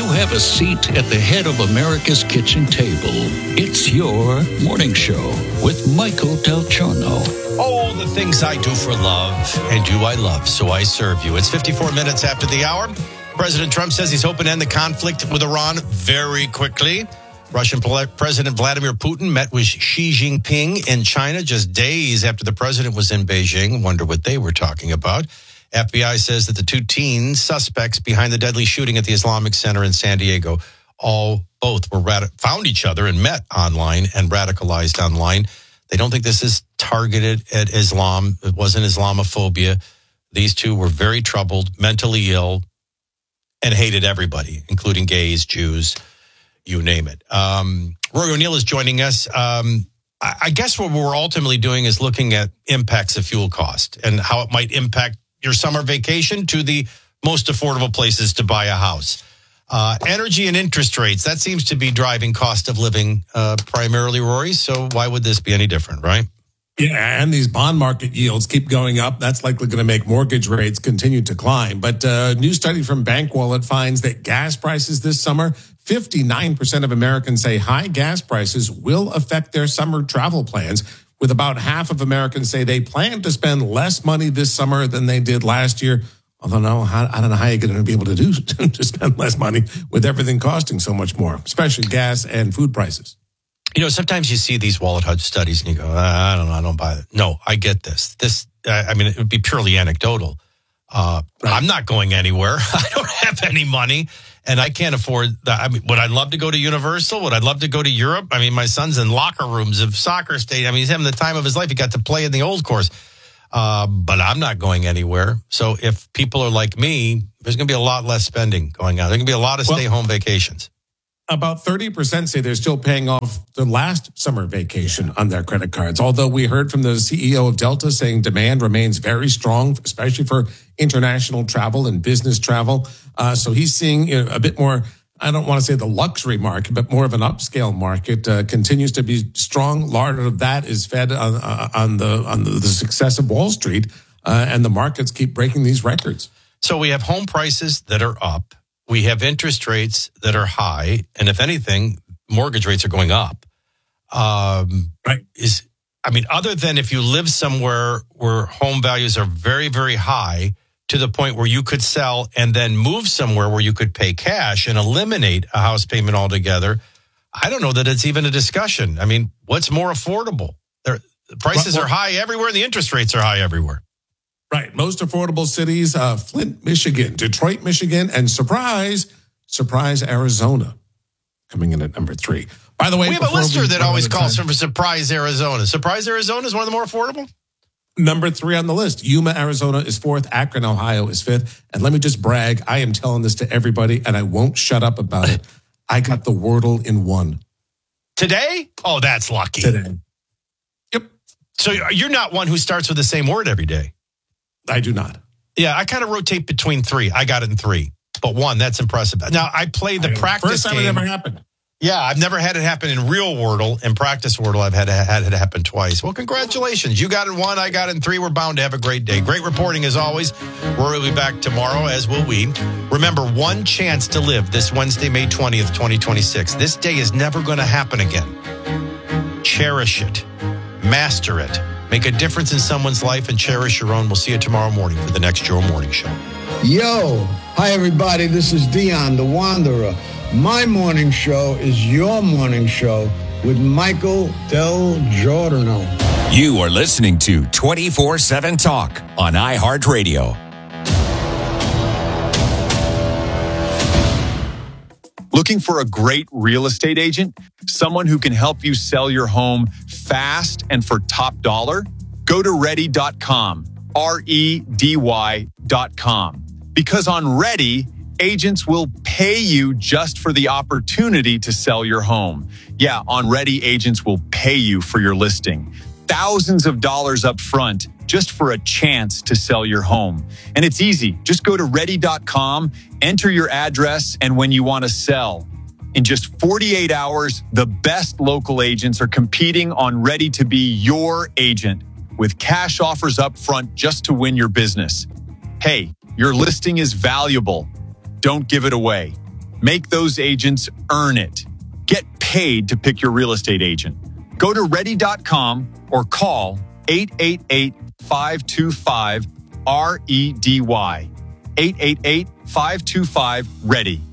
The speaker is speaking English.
You have a seat at the head of America's kitchen table. It's your morning show with Michael Del Giorno. Oh, the things I do for love, and you I love, so I serve you. It's 54 minutes after the hour. President Trump says he's hoping to end the conflict with Iran very quickly. Russian President Vladimir Putin met with Xi Jinping in China just days after the president was in Beijing. Wonder what they were talking about. FBI says that the two teen suspects behind the deadly shooting at the Islamic Center in San Diego both were found each other and met online and radicalized online. They don't think this is targeted at Islam. It wasn't Islamophobia. These two were very troubled, mentally ill, and hated everybody, including gays, Jews, you name it. Rory O'Neill is joining us. I guess what we're ultimately doing is looking at impacts of fuel cost and how it might impact your summer vacation to the most affordable places to buy a house. Energy and interest rates, that seems to be driving cost of living primarily, Rory. So why would this be any different, right? Yeah, and these bond market yields keep going up. That's likely going to make mortgage rates continue to climb. But a new study from Bank Wallet finds that gas prices this summer, 59% of Americans say high gas prices will affect their summer travel plans, with about half of Americans say they plan to spend less money this summer than they did last year. Although I don't know how you're going to be able to do to spend less money with everything costing so much more, especially gas and food prices. You know, sometimes you see these Wallet Hub studies and you go, I don't know, I don't buy it. No, I get this. It would be purely anecdotal. Right. I'm not going anywhere. I don't have any money and I can't afford that. I mean, would I love to go to Universal? Would I love to go to Europe? I mean, my son's in locker rooms of soccer stadium. I mean, he's having the time of his life. He got to play in the old course. But I'm not going anywhere. So if people are like me, there's going to be a lot less spending going on. There's going to be a lot of stay-home vacations. About 30% say they're still paying off the last summer vacation on their credit cards. Although we heard from the CEO of Delta saying demand remains very strong, especially for international travel and business travel. So he's seeing a bit more, I don't want to say the luxury market, but more of an upscale market continues to be strong. A lot of that is fed on the success of Wall Street, and the markets keep breaking these records. So we have home prices that are up. We have interest rates that are high, and if anything, mortgage rates are going up. Right. Other than if you live somewhere where home values are very, very high to the point where you could sell and then move somewhere where you could pay cash and eliminate a house payment altogether, I don't know that it's even a discussion. I mean, what's more affordable? The prices are high everywhere, and the interest rates are high everywhere. Right. Most affordable cities, Flint, Michigan, Detroit, Michigan, and surprise, Arizona, coming in at number 3. By the way, we have a listener that always calls for Surprise, Arizona. Surprise, Arizona is one of the more affordable? Number 3 on the list. Yuma, Arizona is 4th. Akron, Ohio is 5th. And let me just brag. I am telling this to everybody, and I won't shut up about it. I got the Wordle in 1. Today? Oh, that's lucky. Today. Yep. So you're not one who starts with the same word every day. I do not. Yeah, I kind of rotate between 3. I got it in 3. But 1, that's impressive. Now, I played the practice First time game. it ever happened. Yeah, I've never had it happen in real Wordle. In practice Wordle, I've had it happen twice. Well, congratulations. You got it in 1, I got it in 3. We're bound to have a great day. Great reporting as always. Rory will be back tomorrow, as will we. Remember, one chance to live this Wednesday, May 20th, 2026. This day is never going to happen again. Cherish it. Master it. Make a difference in someone's life and cherish your own. We'll see you tomorrow morning for the next Joe Morning Show. Yo, hi everybody. This is Dion, the Wanderer. My morning show is your morning show with Michael Del Giorno. You are listening to 24/7 Talk on iHeartRadio. Looking for a great real estate agent? Someone who can help you sell your home fast and for top dollar? Go to ready.com, REDY.com. Because on Ready, agents will pay you just for the opportunity to sell your home. Yeah, on Ready, agents will pay you for your listing. Thousands of dollars up front just for a chance to sell your home. And it's easy. Just go to ready.com, enter your address, and when you want to sell. In just 48 hours, the best local agents are competing on Ready to be your agent with cash offers up front just to win your business. Hey, your listing is valuable. Don't give it away. Make those agents earn it. Get paid to pick your real estate agent. Go to ready.com or call 888-525-REDY. 888-525-READY.